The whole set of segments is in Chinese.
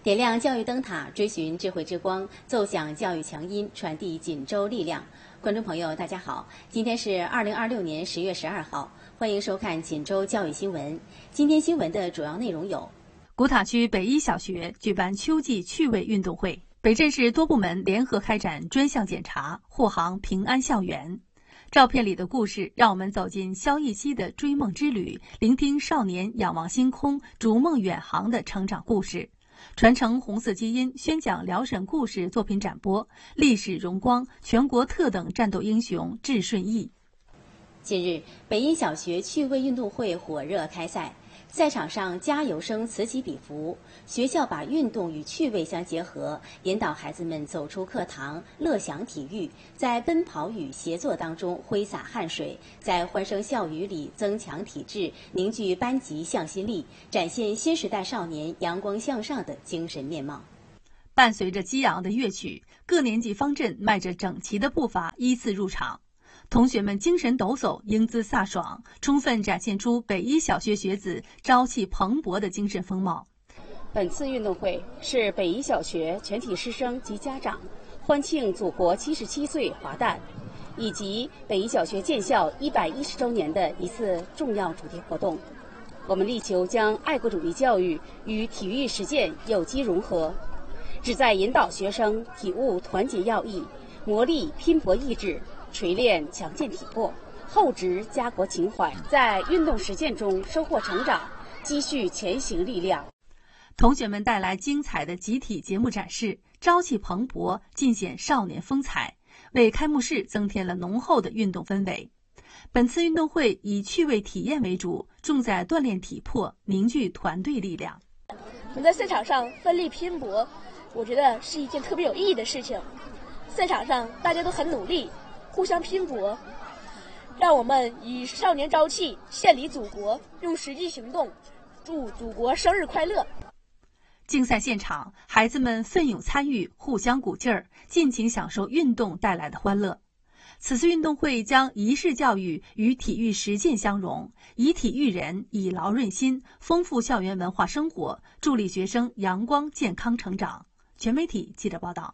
点亮教育灯塔，追寻智慧之光，奏响教育强音，传递锦州力量。观众朋友，大家好，今天是2026年10月12号，欢迎收看锦州教育新闻。今天新闻的主要内容有： 古塔区北一小学举办秋季趣味运动会，北镇市多部门联合开展专项检查，护航平安校园。照片里的故事，让我们走进萧逸熙的追梦之旅，聆听少年仰望星空、逐梦远航的成长故事。传承红色基因，宣讲辽沈故事作品展播，历史荣光，全国特等战斗英雄智顺义。 近日，北一小学趣味运动会火热开赛。赛场上，加油声此起彼伏。学校把运动与趣味相结合，引导孩子们走出课堂，乐享体育，在奔跑与协作当中挥洒汗水，在欢声笑语里增强体质，凝聚班级向心力，展现新时代少年阳光向上的精神面貌。 伴随着激昂的乐曲，各年级方阵迈着整齐的步伐依次入场。同学们精神抖擞，英姿飒爽，充分展现出北一小学学子朝气蓬勃的精神风貌。 本次运动会是北一小学全体师生及家长欢庆祖国77岁华诞，以及北一小学建校110周年的一次重要主题活动。我们力求将爱国主义教育与体育实践有机融合，旨在引导学生体悟团结要义，磨砺拼搏意志，锤炼强健体魄，厚植家国情怀，在运动实践中收获成长，积蓄前行力量。 同学们带来精彩的集体节目展示，朝气蓬勃，尽显少年风采，为开幕式增添了浓厚的运动氛围。本次运动会以趣味体验为主，重在锻炼体魄，凝聚团队力量。 我们在赛场上奋力拼搏，我觉得是一件特别有意义的事情。赛场上大家都很努力，互相拼搏，让我们以少年朝气献礼祖国，用实际行动祝祖国生日快乐。 竞赛现场，孩子们奋勇参与，互相鼓劲儿，尽情享受运动带来的欢乐。此次运动会将仪式教育与体育实践相融，以体育人，以劳润心，丰富校园文化生活，助力学生阳光健康成长。全媒体记者报道。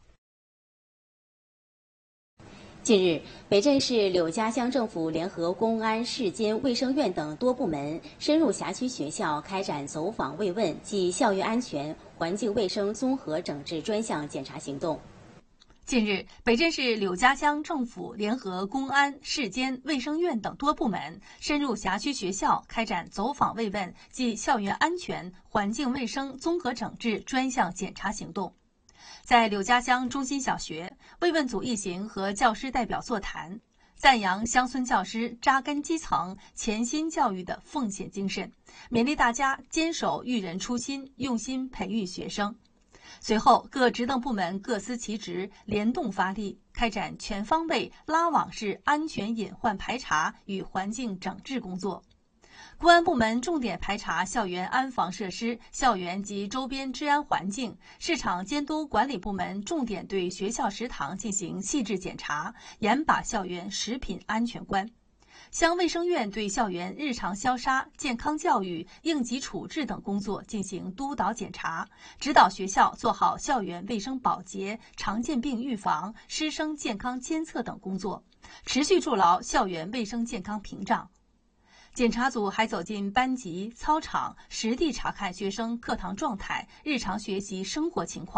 近日，北镇市柳家乡政府联合公安、市监、卫生院等多部门深入辖区学校开展走访慰问暨校园安全、环境卫生综合整治专项检查行动。 近日，北镇市柳家乡政府联合公安、市监、卫生院等多部门深入辖区学校开展走访慰问暨校园安全、环境卫生综合整治专项检查行动。在柳家乡中心小学，慰问组一行和教师代表座谈，赞扬乡村教师扎根基层、潜心教育的奉献精神，勉励大家坚守育人初心，用心培育学生。随后，各职能部门各司其职，联动发力，开展全方位拉网式安全隐患排查与环境整治工作。公安部门重点排查校园安防设施、校园及周边治安环境；市场监督管理部门重点对学校食堂进行细致检查，严把校园食品安全关。乡卫生院对校园日常消杀、健康教育、应急处置等工作进行督导检查，指导学校做好校园卫生保洁、常见病预防、师生健康监测等工作，持续筑牢校园卫生健康屏障。检查组还走进班级、操场，实地查看学生课堂状态、日常学习生活情况。